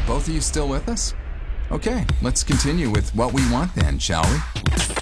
both of you still with us? Okay, let's continue with what we want then, shall we?